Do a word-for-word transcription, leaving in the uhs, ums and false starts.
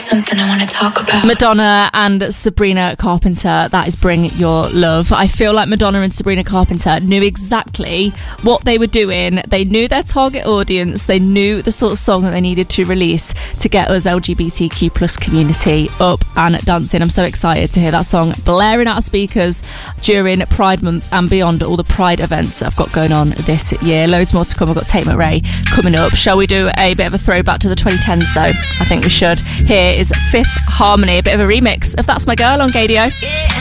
something I want to talk about. Madonna and Sabrina Carpenter, that is Bring Your Love. I feel like Madonna and Sabrina Carpenter knew exactly what they were doing. They knew their target audience. They knew the sort of song that they needed to release to get us L G B T Q plus community up and dancing. I'm so excited to hear that song blaring out of speakers during Pride Month and beyond, all the Pride events that I've got going on this year. Loads more to come. I've got Tate McRae coming up. Shall we do a bit of a throwback to the twenty tens though? I think we should. Here is Fifth Harmony, a bit of a remix of That's My Girl on Gaydio. Yeah.